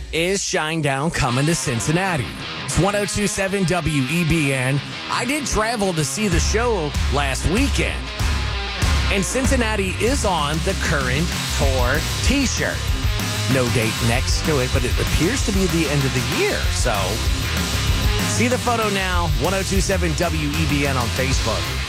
is Shinedown coming to Cincinnati. It's 1027 WEBN. I did travel to see the show last weekend. And Cincinnati is on the Current Tour t-shirt. No date next to it, but it appears to be the end of the year. So, see the photo now, 1027 WEBN on Facebook.